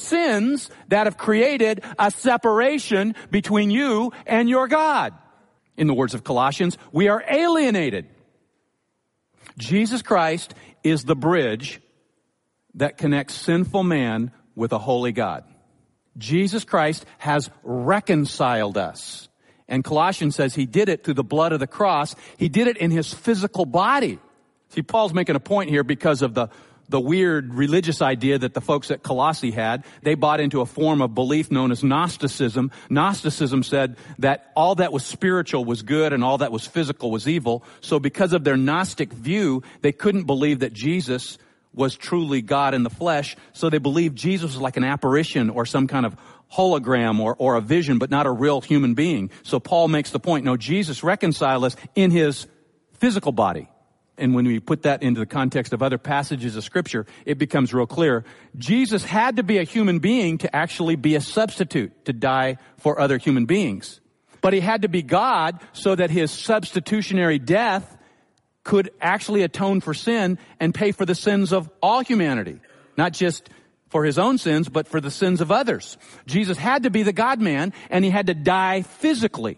sins that have created a separation between you and your God. In the words of Colossians, we are alienated. Jesus Christ is the bridge that connects sinful man with a holy God. Jesus Christ has reconciled us. And Colossians says he did it through the blood of the cross. He did it in his physical body. See, Paul's making a point here because of the weird religious idea that the folks at Colossae had. They bought into a form of belief known as Gnosticism. Gnosticism said that all that was spiritual was good and all that was physical was evil. So because of their Gnostic view, they couldn't believe that Jesus was truly God in the flesh. So they believed Jesus was like an apparition or some kind of hologram or a vision, but not a real human being. So Paul makes the point, no, Jesus reconciled us in his physical body. And when we put that into the context of other passages of Scripture, it becomes real clear. Jesus had to be a human being to actually be a substitute, to die for other human beings. But he had to be God so that his substitutionary death could actually atone for sin and pay for the sins of all humanity. Not just for his own sins, but for the sins of others. Jesus had to be the God-man, and he had to die physically.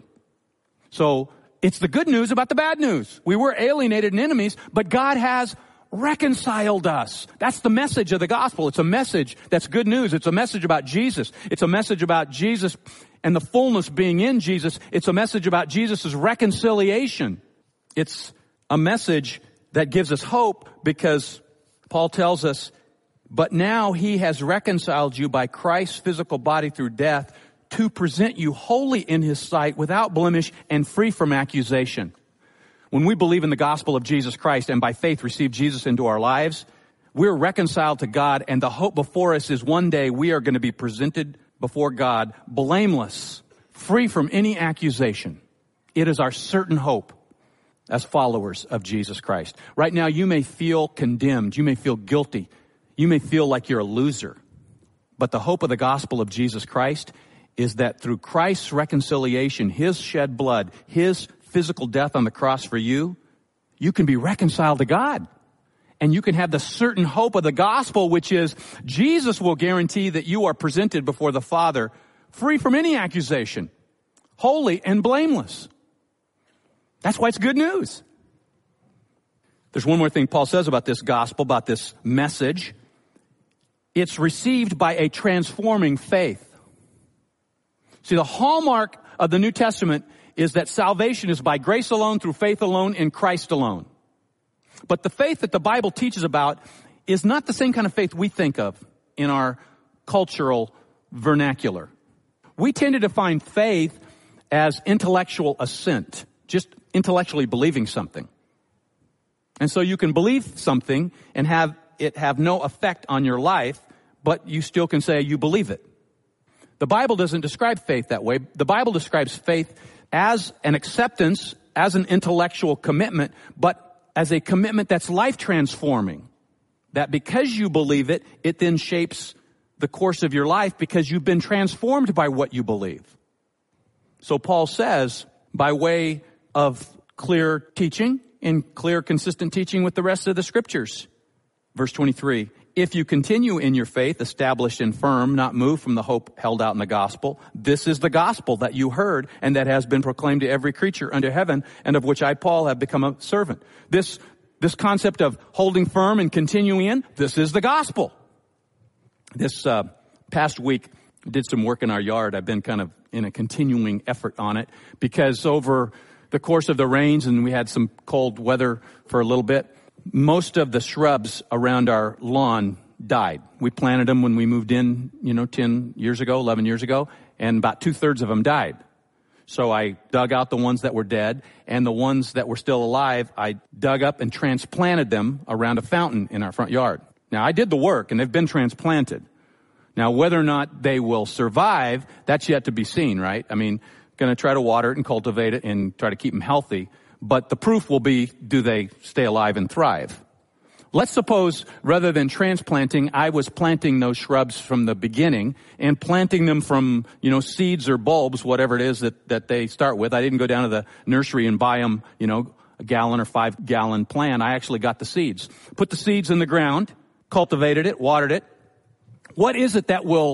So it's the good news about the bad news. We were alienated and enemies, but God has reconciled us. That's the message of the gospel. It's a message that's good news. It's a message about Jesus. It's a message about Jesus and the fullness being in Jesus. It's a message about Jesus' reconciliation. It's a message that gives us hope because Paul tells us, but now he has reconciled you by Christ's physical body through death to present you holy in his sight without blemish and free from accusation. When we believe in the gospel of Jesus Christ and by faith receive Jesus into our lives, we're reconciled to God, and the hope before us is one day we are going to be presented before God blameless, free from any accusation. It is our certain hope as followers of Jesus Christ. Right now you may feel condemned. You may feel guilty. You may feel like you're a loser. But the hope of the gospel of Jesus Christ is that through Christ's reconciliation, his shed blood, his physical death on the cross for you, you can be reconciled to God. And you can have the certain hope of the gospel, which is Jesus will guarantee that you are presented before the Father free from any accusation, holy and blameless. That's why it's good news. There's one more thing Paul says about this gospel, about this message. It's received by a transforming faith. See, the hallmark of the New Testament is that salvation is by grace alone, through faith alone, in Christ alone. But the faith that the Bible teaches about is not the same kind of faith we think of in our cultural vernacular. We tend to define faith as intellectual assent, just intellectually believing something. And so you can believe something and have it have no effect on your life, but you still can say you believe it. The Bible doesn't describe faith that way. The Bible describes faith as an acceptance, as an intellectual commitment, but as a commitment that's life transforming. That because you believe it, it then shapes the course of your life because you've been transformed by what you believe. So Paul says, by way of clear teaching and clear, consistent teaching with the rest of the scriptures. Verse 23, if you continue in your faith, established and firm, not moved from the hope held out in the gospel, this is the gospel that you heard and that has been proclaimed to every creature under heaven, and of which I, Paul, have become a servant. This concept of holding firm and continuing in, this is the gospel. This past week, I did some work in our yard. I've been kind of in a continuing effort on it because over the course of the rains, and we had some cold weather for a little bit, most of the shrubs around our lawn died. We planted them when we moved in, 10 years ago, 11 years ago, and about 2/3 of them died. So I dug out the ones that were dead, and the ones that were still alive, I dug up and transplanted them around a fountain in our front yard. Now, I did the work, and they've been transplanted. Now, whether or not they will survive, that's yet to be seen, right? I mean, going to try to water it and cultivate it and try to keep them healthy. But the proof will be, do they stay alive and thrive? Let's suppose rather than transplanting, I was planting those shrubs from the beginning and planting them from, seeds or bulbs, whatever it is that they start with. I didn't go down to the nursery and buy them, a gallon or 5-gallon plant. I actually got the seeds. Put the seeds in the ground, cultivated it, watered it. What is it that will